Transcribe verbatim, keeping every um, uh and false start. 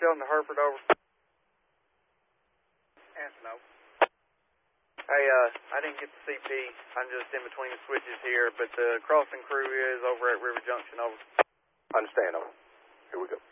Sheldon to Hereford, over. Answer no. Hey, uh, I didn't get the C P. I'm just in between the switches here, but the crossing crew is over at River Junction, over. Understand, over. Here we go.